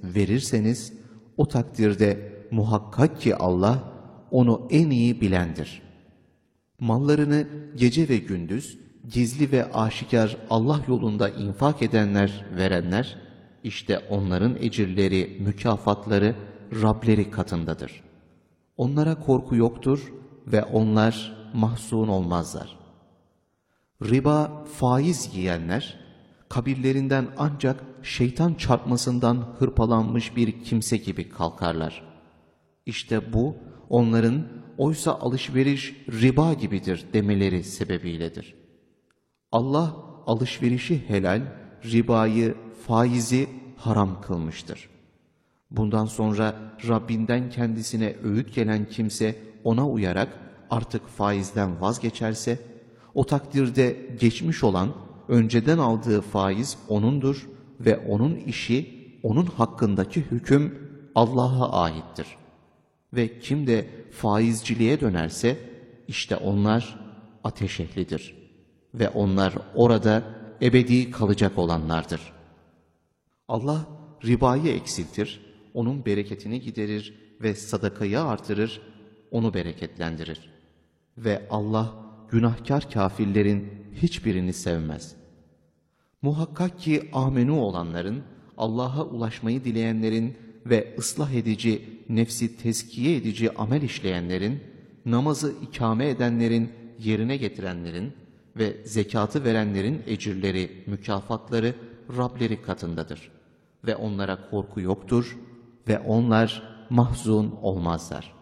verirseniz, o takdirde muhakkak ki Allah onu en iyi bilendir. Mallarını gece ve gündüz, gizli ve aşikar Allah yolunda infak edenler, verenler, işte onların ecirleri, mükafatları Rableri katındadır. Onlara korku yoktur ve onlar mahzun olmazlar. Riba, faiz yiyenler, kabirlerinden ancak şeytan çarpmasından hırpalanmış bir kimse gibi kalkarlar. İşte bu, onların oysa alışveriş riba gibidir demeleri sebebiyledir. Allah alışverişi helal, ribayı, faizi haram kılmıştır. Bundan sonra Rabbinden kendisine öğüt gelen kimse ona uyarak artık faizden vazgeçerse, o takdirde geçmiş olan önceden aldığı faiz onundur ve onun işi, onun hakkındaki hüküm Allah'a aittir. Ve kim de faizciliğe dönerse, işte onlar ateş ehlidir. Ve onlar orada ebedi kalacak olanlardır. Allah ribayı eksiltir, onun bereketini giderir ve sadakayı artırır, onu bereketlendirir. Ve Allah günahkar kafirlerin hiçbirini sevmez. Muhakkak ki amenu olanların, Allah'a ulaşmayı dileyenlerin ve ıslah edici, nefsi tezkiye edici amel işleyenlerin, namazı ikame edenlerin, yerine getirenlerin ve zekatı verenlerin ecirleri, mükafatları Rableri katındadır. Ve onlara korku yoktur ve onlar mahzun olmazlar.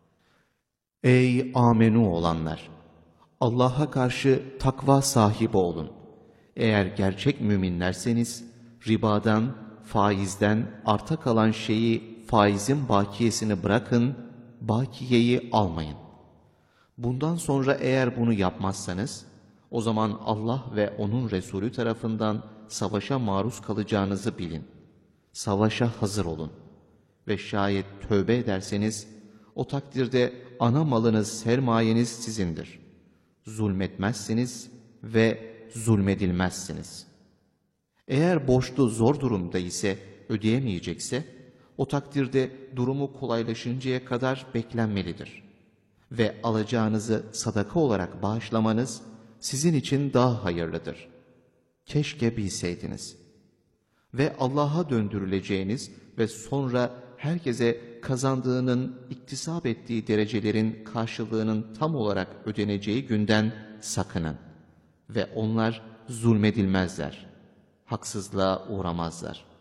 Ey amenu olanlar! Allah'a karşı takva sahibi olun. Eğer gerçek müminlerseniz, ribadan, faizden arta kalan şeyi, faizin bakiyesini bırakın, bakiyeyi almayın. Bundan sonra eğer bunu yapmazsanız, o zaman Allah ve onun Resulü tarafından savaşa maruz kalacağınızı bilin. Savaşa hazır olun. Ve şayet tövbe ederseniz, o takdirde ana malınız, sermayeniz sizindir. Zulmetmezsiniz ve zulmedilmezsiniz. Eğer borçlu zor durumda ise, ödeyemeyecekse, o takdirde durumu kolaylaşıncaya kadar beklenmelidir. Ve alacağınızı sadaka olarak bağışlamanız sizin için daha hayırlıdır. Keşke bilseydiniz. Ve Allah'a döndürüleceğiniz ve sonra herkese kazandığının, iktisap ettiği derecelerin karşılığının tam olarak ödeneceği günden sakının. Ve onlar zulmedilmezler, haksızlığa uğramazlar.